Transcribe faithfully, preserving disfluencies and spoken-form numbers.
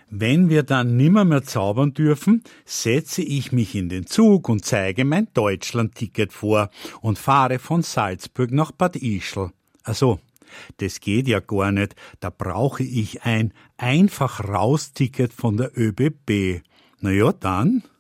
Wenn wir dann nimmer mehr zaubern dürfen, setze ich mich in den Zug und zeige mein Deutschland-Ticket vor und fahre von Salzburg nach Bad Ischl. Also, das geht ja gar nicht, da brauche ich ein Einfach-Raus-Ticket von der ÖBB. Na ja, dann...